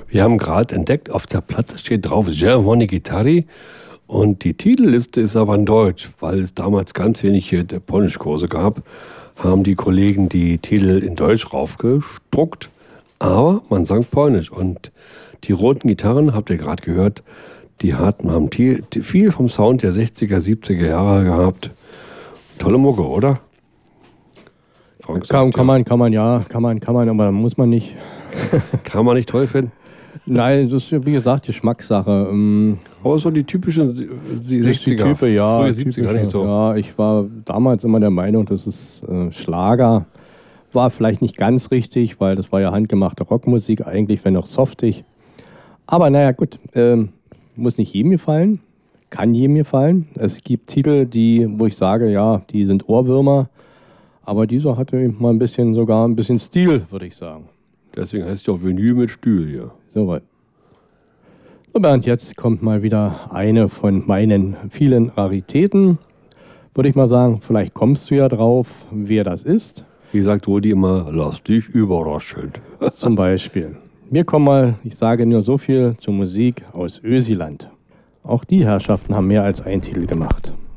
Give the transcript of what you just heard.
Wir haben gerade entdeckt, auf der Platte steht drauf Czerwony Gitary und die Titelliste ist aber in Deutsch, weil es damals ganz wenige Polnischkurse gab, haben die Kollegen die Titel in Deutsch raufgedruckt, aber man sang Polnisch und die roten Gitarren, habt ihr gerade gehört, haben viel vom Sound der 60er, 70er Jahre gehabt. Tolle Mucke, oder? Kann man, aber muss man nicht. Kann man nicht toll finden? Nein, das ist wie gesagt Geschmackssache. Aber so die typischen 60er, Type, ja, frühe 70er nicht so. Ja, ich war damals immer der Meinung, das ist Schlager. War vielleicht nicht ganz richtig, weil das war ja handgemachte Rockmusik, eigentlich wenn auch softig. Aber naja, gut, muss nicht jedem gefallen, kann jedem gefallen. Es gibt Titel, wo ich sage, ja, die sind Ohrwürmer. Aber dieser hatte mal sogar ein bisschen Stil, würde ich sagen. Deswegen heißt es ja auch Vinyl mit Stühl hier. Soweit. So, Bernd, jetzt kommt mal wieder eine von meinen vielen Raritäten. Würde ich mal sagen, vielleicht kommst du ja drauf, wer das ist. Wie sagt Rudi immer, lass dich überraschen. Zum Beispiel. Wir kommen mal, ich sage nur so viel, zur Musik aus Ösiland. Auch die Herrschaften haben mehr als einen Titel gemacht.